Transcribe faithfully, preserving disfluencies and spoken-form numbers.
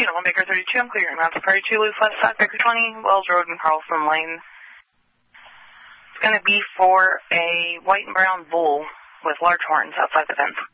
Uniform Baker thirty-two, I'm clearing route to thirty-two, loose left side, Baker twenty, Wells Road and Carlson Lane. It's going to be for a white and brown bull with large horns outside the fence.